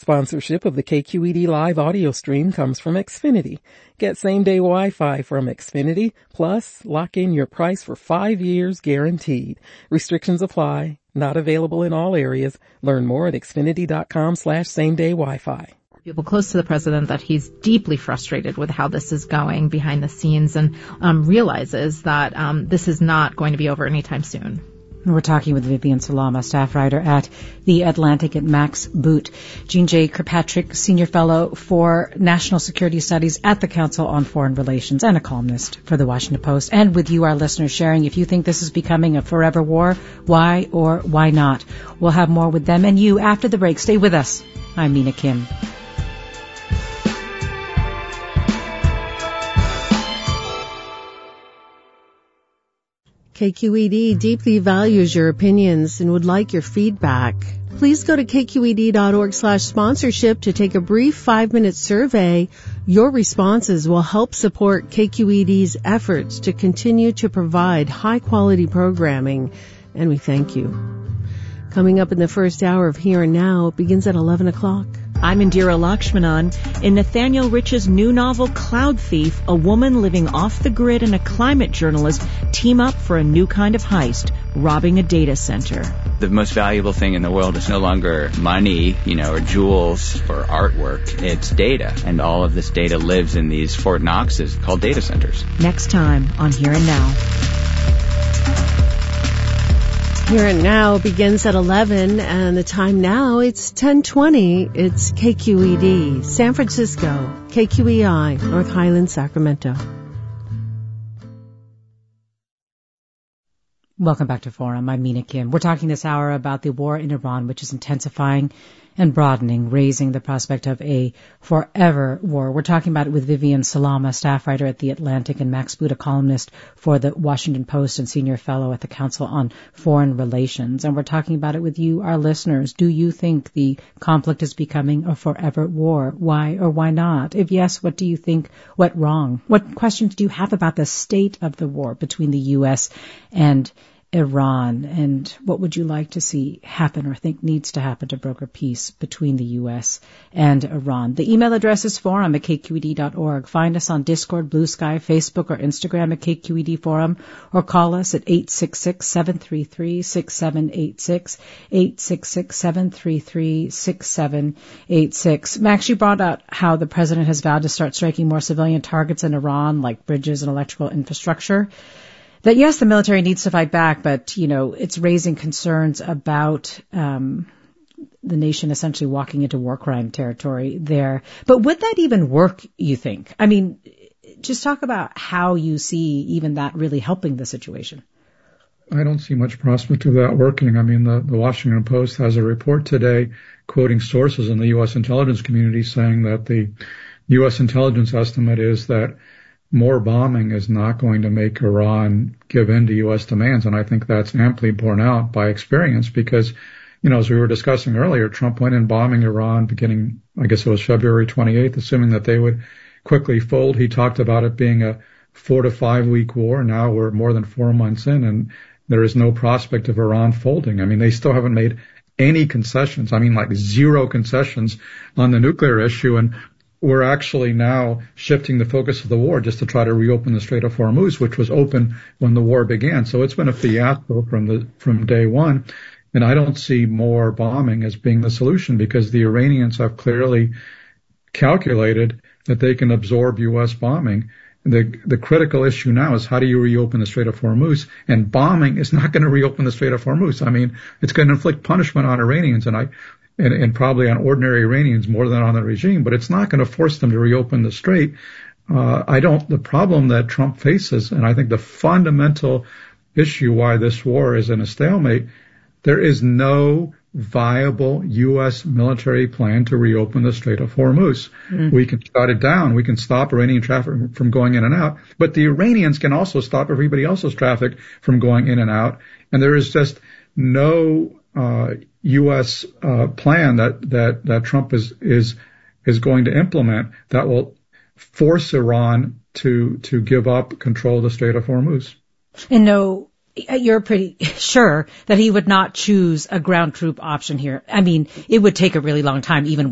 Sponsorship of the KQED live audio stream comes from Xfinity. Get same-day Wi-Fi from Xfinity, plus lock in your price for 5 years guaranteed. Restrictions apply. Not available in all areas. Learn more at xfinity.com/same-day Wi-Fi. People close to the president that he's deeply frustrated with how this is going behind the scenes and realizes that this is not going to be over anytime soon. We're talking with Vivian Salama, staff writer at The Atlantic at Max Boot. Jean J. Kirkpatrick, Senior Fellow for National Security Studies at the Council on Foreign Relations and a columnist for The Washington Post. And with you, our listeners, sharing if you think this is becoming a forever war, why or why not. We'll have more with them and you after the break. Stay with us. I'm Mina Kim. KQED deeply values your opinions and would like your feedback. Please go to kqed.org/sponsorship to take a brief 5-minute survey. Your responses will help support KQED's efforts to continue to provide high-quality programming, and we thank you. Coming up in the first hour of Here and Now, it begins at 11 o'clock. I'm Indira Lakshmanan. In Nathaniel Rich's new novel, Cloud Thief, a woman living off the grid and a climate journalist team up for a new kind of heist, robbing a data center. The most valuable thing in the world is no longer money, or jewels or artwork. It's data. And all of this data lives in these Fort Knoxes called data centers. Next time on Here and Now. Here and Now begins at 11, and the time now, it's 10:20. It's KQED, San Francisco, KQEI, North Highlands, Sacramento. Welcome back to Forum. I'm Mina Kim. We're talking this hour about the war in Iran, which is intensifying and broadening, raising the prospect of a forever war. We're talking about it with Vivian Salama, staff writer at The Atlantic, and Max Boot, a columnist for The Washington Post and senior fellow at the Council on Foreign Relations. And we're talking about it with you, our listeners. Do you think the conflict is becoming a forever war? Why or why not? If yes, what do you think went wrong? What questions do you have about the state of the war between the U.S. and Iran, and what would you like to see happen or think needs to happen to broker peace between the U.S. and Iran? The email address is forum@kqed.org. Find us on Discord, Blue Sky, Facebook, or Instagram at KQED Forum, or call us at 866-733-6786, 866-733-6786. Max, you brought out how the president has vowed to start striking more civilian targets in Iran, like bridges and electrical infrastructure. That, yes, the military needs to fight back, but, it's raising concerns about the nation essentially walking into war crime territory there. But would that even work, you think? I mean, just talk about how you see even that really helping the situation. I don't see much prospect of that working. I mean, the Washington Post has a report today quoting sources in the U.S. intelligence community saying that the U.S. intelligence estimate is that more bombing is not going to make Iran give in to U.S. demands. And I think that's amply borne out by experience because, as we were discussing earlier, Trump went in bombing Iran beginning, I guess it was February 28th, assuming that they would quickly fold. He talked about it being a 4 to 5 week war. Now we're more than 4 months in and there is no prospect of Iran folding. I mean, they still haven't made any concessions. I mean, like zero concessions on the nuclear issue. And we're actually now shifting the focus of the war just to try to reopen the Strait of Hormuz, which was open when the war began. So it's been a fiasco from day one. And I don't see more bombing as being the solution because the Iranians have clearly calculated that they can absorb U.S. bombing. The critical issue now is how do you reopen the Strait of Hormuz? And bombing is not going to reopen the Strait of Hormuz. I mean, it's going to inflict punishment on Iranians and probably on ordinary Iranians more than on the regime, but it's not going to force them to reopen the strait. The problem that Trump faces, and I think the fundamental issue why this war is in a stalemate, there is no viable U.S. military plan to reopen the Strait of Hormuz. We can shut it down. We can stop Iranian traffic from going in and out, but the Iranians can also stop everybody else's traffic from going in and out. And there is just no U.S. plan that Trump is going to implement that will force Iran to give up control of the Strait of Hormuz. And no, you're pretty sure that he would not choose a ground troop option here. I mean, it would take a really long time, even